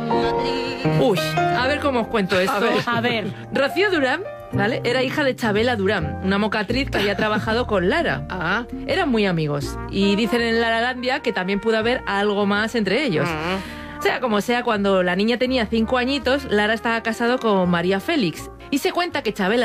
Uy, a ver cómo os cuento esto. A ver. Rocío Durán, ¿vale? Era hija de Chabela Durán, una mocatriz que había trabajado con Lara. Ah. Eran muy amigos. Y dicen en Laralandia que también pudo haber algo más entre ellos. Sea como sea, cuando la niña tenía 5 añitos, Lara estaba casado con María Félix. Y se cuenta que Chabela